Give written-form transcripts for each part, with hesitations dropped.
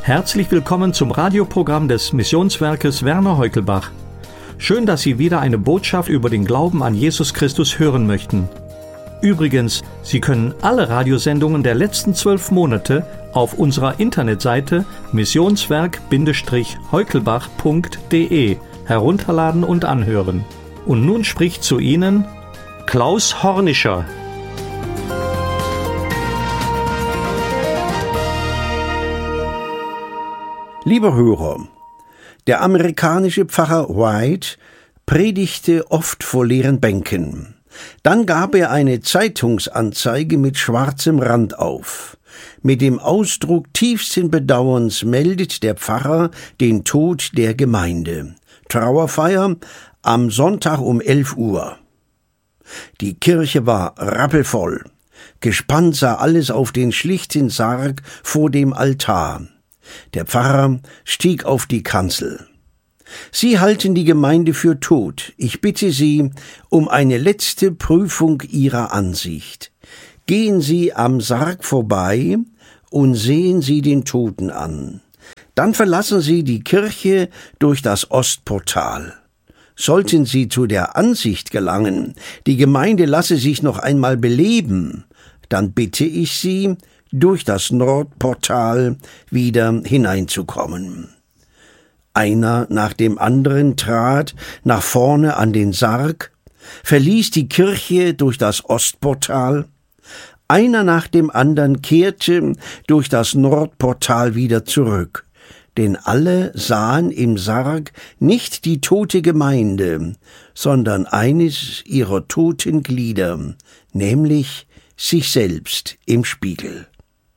Herzlich willkommen zum Radioprogramm des Missionswerkes Werner Heukelbach. Schön, dass Sie wieder eine Botschaft über den Glauben an Jesus Christus hören möchten. Übrigens, Sie können alle Radiosendungen der letzten 12 Monate auf unserer Internetseite missionswerk-heukelbach.de herunterladen und anhören. Und nun spricht zu Ihnen Klaus Hornischer. Lieber Hörer, der amerikanische Pfarrer White predigte oft vor leeren Bänken. Dann gab er eine Zeitungsanzeige mit schwarzem Rand auf. Mit dem Ausdruck tiefsten Bedauerns meldet der Pfarrer den Tod der Gemeinde. Trauerfeier am Sonntag um 11 Uhr. Die Kirche war rappelvoll. Gespannt sah alles auf den schlichten Sarg vor dem Altar. Der Pfarrer stieg auf die Kanzel. Sie halten die Gemeinde für tot. Ich bitte Sie um eine letzte Prüfung Ihrer Ansicht. Gehen Sie am Sarg vorbei und sehen Sie den Toten an. Dann verlassen Sie die Kirche durch das Ostportal. Sollten Sie zu der Ansicht gelangen, die Gemeinde lasse sich noch einmal beleben, dann bitte ich Sie, durch das Nordportal wieder hineinzukommen. Einer nach dem anderen trat nach vorne an den Sarg, verließ die Kirche durch das Ostportal, einer nach dem anderen kehrte durch das Nordportal wieder zurück, denn alle sahen im Sarg nicht die tote Gemeinde, sondern eines ihrer toten Glieder, nämlich sich selbst im Spiegel.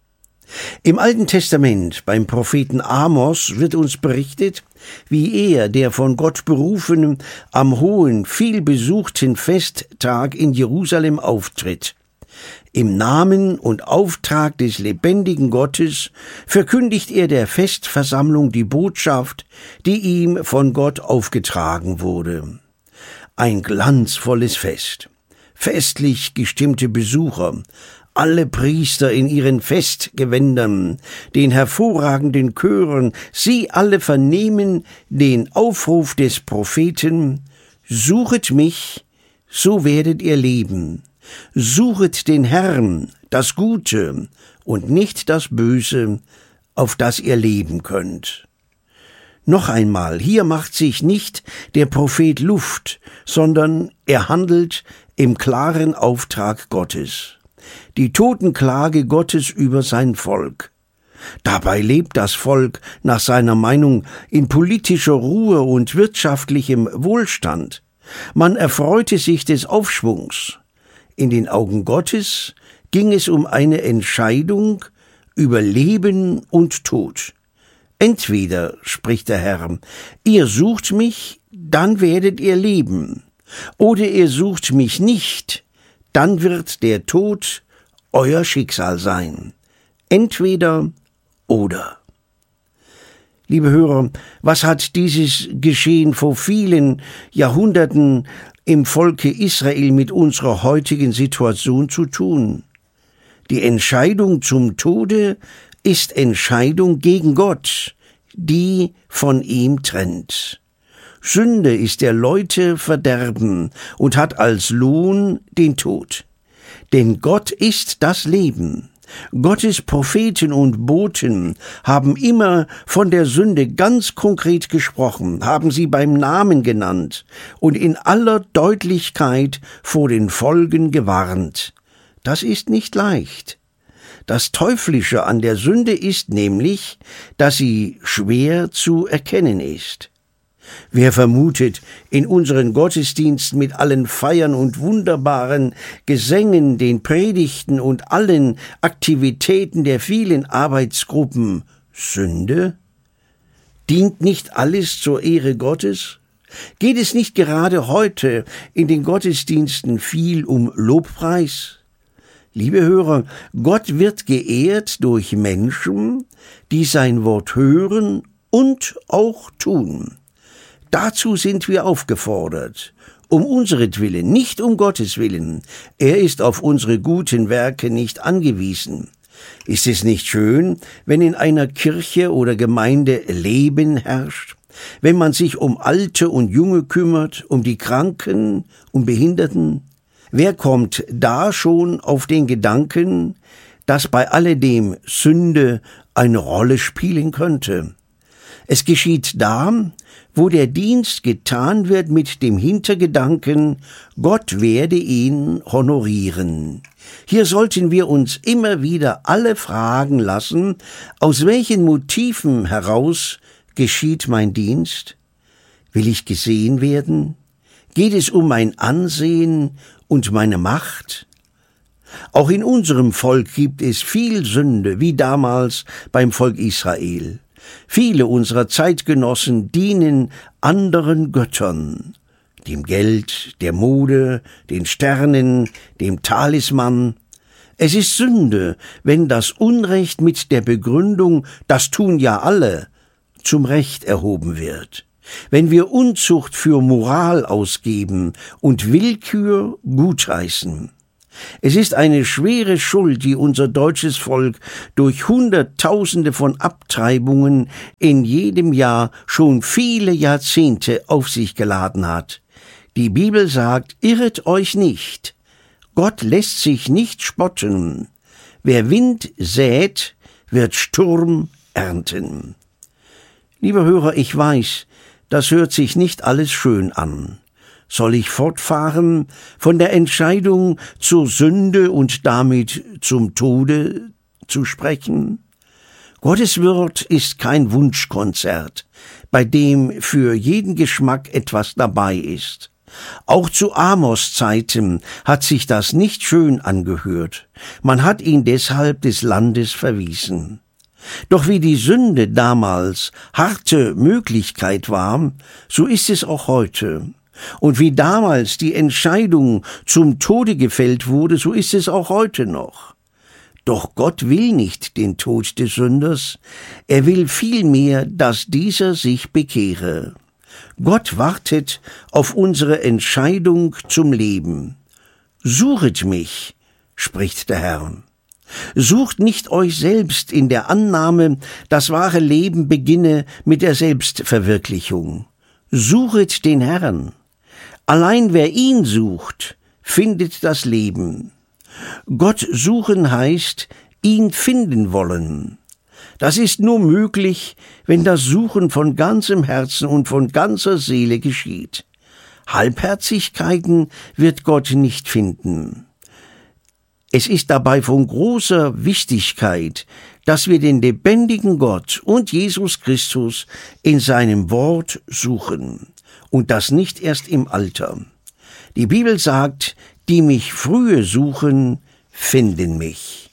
Im Alten Testament, beim Propheten Amos, wird uns berichtet, wie er, der von Gott berufene, am hohen, vielbesuchten Festtag in Jerusalem auftritt. Im Namen und Auftrag des lebendigen Gottes verkündigt er der Festversammlung die Botschaft, die ihm von Gott aufgetragen wurde. Ein glanzvolles Fest, festlich gestimmte Besucher, alle Priester in ihren Festgewändern, den hervorragenden Chören, sie alle vernehmen den Aufruf des Propheten: Suchet mich, so werdet ihr leben. Suchet den Herrn, das Gute und nicht das Böse, auf das ihr leben könnt. Noch einmal, hier macht sich nicht der Prophet Luft, sondern er handelt im klaren Auftrag Gottes. Die Totenklage Gottes über sein Volk. Dabei lebt das Volk nach seiner Meinung in politischer Ruhe und wirtschaftlichem Wohlstand. Man erfreute sich des Aufschwungs. In den Augen Gottes ging es um eine Entscheidung über Leben und Tod. Entweder, spricht der Herr, ihr sucht mich, dann werdet ihr leben. Oder ihr sucht mich nicht, dann wird der Tod euer Schicksal sein. Entweder oder. Liebe Hörer, was hat dieses Geschehen vor vielen Jahrhunderten im Volke Israel mit unserer heutigen Situation zu tun? Die Entscheidung zum Tode ist Entscheidung gegen Gott, die von ihm trennt. Sünde ist der Leute Verderben und hat als Lohn den Tod. Denn Gott ist das Leben. Gottes Propheten und Boten haben immer von der Sünde ganz konkret gesprochen, haben sie beim Namen genannt und in aller Deutlichkeit vor den Folgen gewarnt. Das ist nicht leicht. Das Teuflische an der Sünde ist nämlich, dass sie schwer zu erkennen ist. Wer vermutet, in unseren Gottesdiensten mit allen Feiern und wunderbaren Gesängen, den Predigten und allen Aktivitäten der vielen Arbeitsgruppen Sünde? Dient nicht alles zur Ehre Gottes? Geht es nicht gerade heute in den Gottesdiensten viel um Lobpreis? Liebe Hörer, Gott wird geehrt durch Menschen, die sein Wort hören und auch tun. Dazu sind wir aufgefordert, um unseretwillen, nicht um Gottes Willen. Er ist auf unsere guten Werke nicht angewiesen. Ist es nicht schön, wenn in einer Kirche oder Gemeinde Leben herrscht, wenn man sich um Alte und Junge kümmert, um die Kranken, um Behinderten? Wer kommt da schon auf den Gedanken, dass bei alledem Sünde eine Rolle spielen könnte? Es geschieht da, wo der Dienst getan wird mit dem Hintergedanken, Gott werde ihn honorieren. Hier sollten wir uns immer wieder alle fragen lassen, aus welchen Motiven heraus geschieht mein Dienst? Will ich gesehen werden? Geht es um mein Ansehen und meine Macht? Auch in unserem Volk gibt es viel Sünde, wie damals beim Volk Israel. Viele unserer Zeitgenossen dienen anderen Göttern, dem Geld, der Mode, den Sternen, dem Talisman. Es ist Sünde, wenn das Unrecht mit der Begründung, das tun ja alle, zum Recht erhoben wird. Wenn wir Unzucht für Moral ausgeben und Willkür gutheißen. Es ist eine schwere Schuld, die unser deutsches Volk durch Hunderttausende von Abtreibungen in jedem Jahr schon viele Jahrzehnte auf sich geladen hat. Die Bibel sagt, irret euch nicht. Gott lässt sich nicht spotten. Wer Wind sät, wird Sturm ernten. Lieber Hörer, ich weiß, das hört sich nicht alles schön an. Soll ich fortfahren von der Entscheidung zur Sünde und damit zum Tode zu sprechen? Gottes Wort ist kein Wunschkonzert, bei dem für jeden Geschmack etwas dabei ist. Auch zu Amos Zeiten hat sich das nicht schön angehört. Man hat ihn deshalb des Landes verwiesen. Doch wie die Sünde damals harte Möglichkeit war, so ist es auch heute. Und wie damals die Entscheidung zum Tode gefällt wurde, so ist es auch heute noch. Doch Gott will nicht den Tod des Sünders, er will vielmehr, dass dieser sich bekehre. Gott wartet auf unsere Entscheidung zum Leben. Suchet mich, spricht der Herr. Sucht nicht euch selbst in der Annahme, das wahre Leben beginne mit der Selbstverwirklichung. Suchet den Herrn. Allein wer ihn sucht, findet das Leben. Gott suchen heißt, ihn finden wollen. Das ist nur möglich, wenn das Suchen von ganzem Herzen und von ganzer Seele geschieht. Halbherzigkeiten wird Gott nicht finden. Es ist dabei von großer Wichtigkeit, dass wir den lebendigen Gott und Jesus Christus in seinem Wort suchen. Und das nicht erst im Alter. Die Bibel sagt, die mich frühe suchen, finden mich.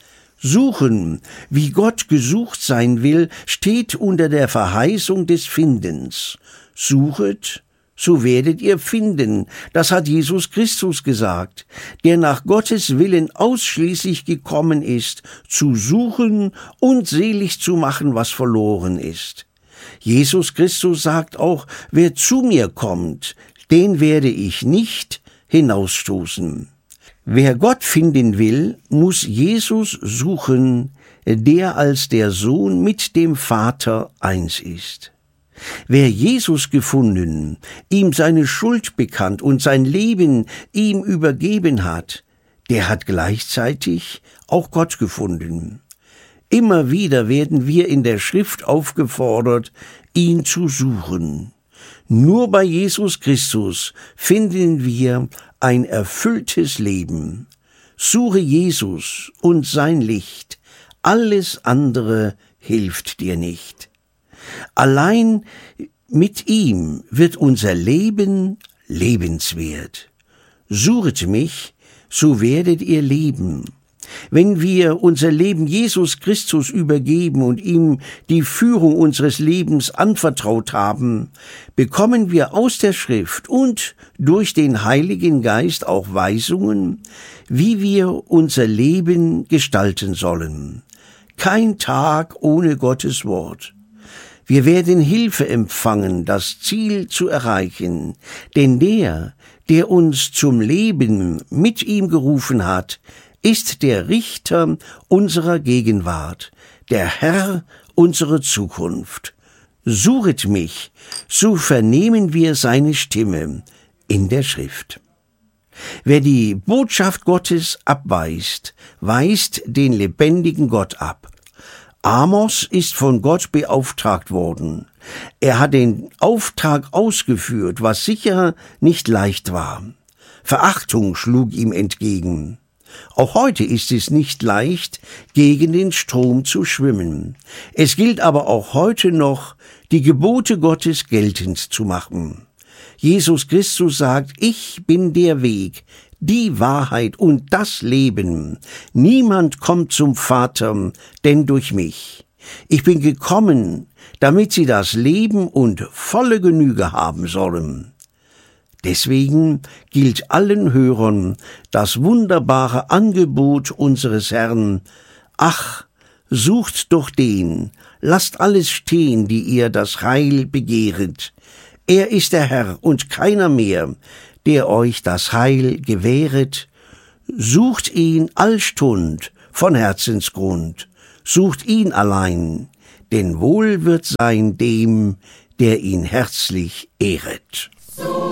Suchen, wie Gott gesucht sein will, steht unter der Verheißung des Findens. Suchet, so werdet ihr finden. Das hat Jesus Christus gesagt, der nach Gottes Willen ausschließlich gekommen ist, zu suchen und selig zu machen, was verloren ist. Jesus Christus sagt auch, wer zu mir kommt, den werde ich nicht hinausstoßen. Wer Gott finden will, muss Jesus suchen, der als der Sohn mit dem Vater eins ist. Wer Jesus gefunden, ihm seine Schuld bekannt und sein Leben ihm übergeben hat, der hat gleichzeitig auch Gott gefunden. Immer wieder werden wir in der Schrift aufgefordert, ihn zu suchen. Nur bei Jesus Christus finden wir ein erfülltes Leben. Suche Jesus und sein Licht, alles andere hilft dir nicht. Allein mit ihm wird unser Leben lebenswert. Suchet mich, so werdet ihr leben. Wenn wir unser Leben Jesus Christus übergeben und ihm die Führung unseres Lebens anvertraut haben, bekommen wir aus der Schrift und durch den Heiligen Geist auch Weisungen, wie wir unser Leben gestalten sollen. Kein Tag ohne Gottes Wort. Wir werden Hilfe empfangen, das Ziel zu erreichen, denn der uns zum Leben mit ihm gerufen hat, ist der Richter unserer Gegenwart, der Herr unsere Zukunft. Suchet mich, so vernehmen wir seine Stimme in der Schrift. Wer die Botschaft Gottes abweist, weist den lebendigen Gott ab. Amos ist von Gott beauftragt worden. Er hat den Auftrag ausgeführt, was sicher nicht leicht war. Verachtung schlug ihm entgegen. Auch heute ist es nicht leicht, gegen den Strom zu schwimmen. Es gilt aber auch heute noch, die Gebote Gottes geltend zu machen. Jesus Christus sagt, ich bin der Weg, die Wahrheit und das Leben. Niemand kommt zum Vater, denn durch mich. Ich bin gekommen, damit sie das Leben und volle Genüge haben sollen. Deswegen gilt allen Hörern das wunderbare Angebot unseres Herrn: Ach, sucht doch den, lasst alles stehen, die ihr das Heil begehret. Er ist der Herr und keiner mehr, der euch das Heil gewähret. Sucht ihn allstund von Herzensgrund, sucht ihn allein, denn wohl wird sein dem, der ihn herzlich ehret.